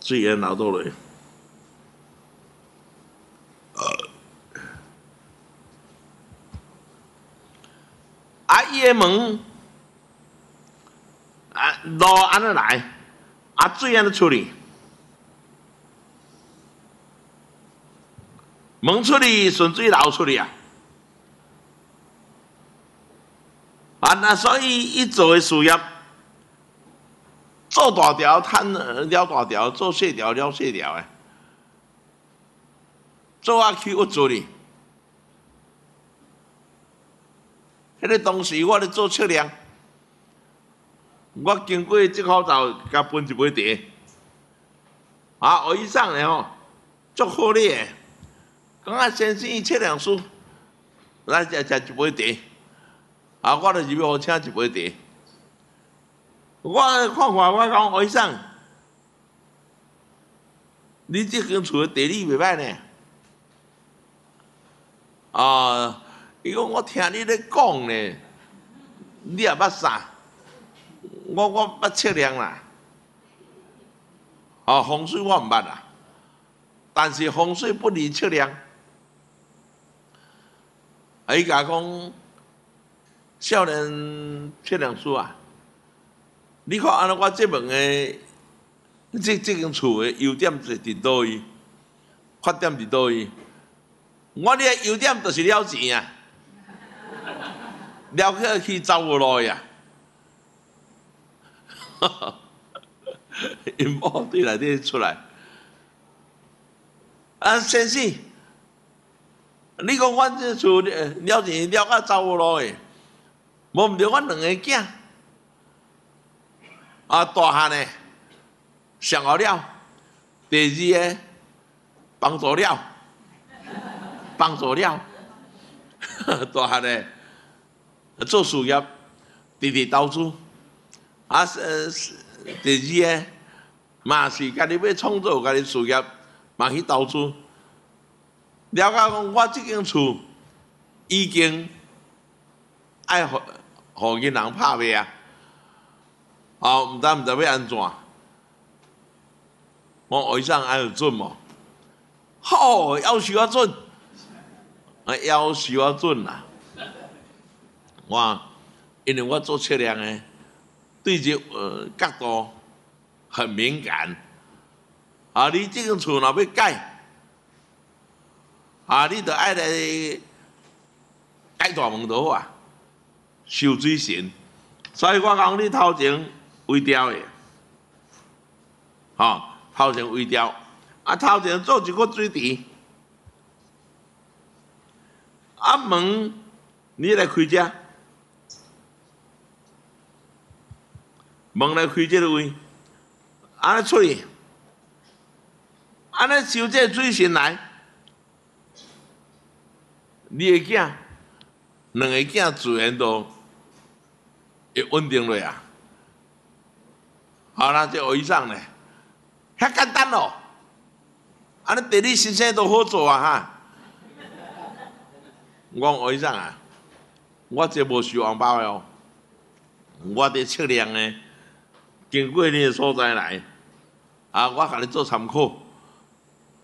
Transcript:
水烟流倒落。伊个门路安尼来，水安尼出去，门出去顺水流出去啊！那所以伊做诶事业，做大条摊了大条，做细条了细条诶，做去我做哩。迄个当时我咧做测量，我经过这口罩，甲分一杯茶。学医生咧吼，足好哩诶。讲先生测量师，来食一杯茶。我就是要请一杯茶。我看看，我讲学医生，你这间厝的地理袂歹呢。伊讲我听你咧讲呢，你也捌啥？我捌测量啦。风水我毋捌啦，但是风水不离测量。伊甲讲，少年测量师啊，你看安尼我这门的这间厝的优点是伫倒位，缺点伫倒位？我的优点就是了钱啊。了去走无路呀！因某对内底出来，先生，你讲阮这厝了钱了到走无路诶，无毋对，阮两个囝，大汉诶上学了，第二个帮助了，大汉诶。做事业，直投资，第二个嘛是家己要创造家己事业，嘛去投资。了解讲，我这间厝已经爱互囡人拍卖啊，毋知要安怎？我学生爱有准无？好，要求我准，要求我准啦。因为我做测量的，对这角度很敏感。你这间厝若要改，你着爱来改大门就好啊，收水神。所以我讲你头前微调的，头前微调，头前做一个水池，门你来开遮。门来开这个位，安尼出去，安尼收这水神来，你的囝，两个囝自然都会稳定落啊。好啦，这学医生呢，遐简单咯，安尼地理先生都好做啊哈。我学医生啊，我这无收红包的哦，我伫测量呢。经过你的所在来，我甲你做参考。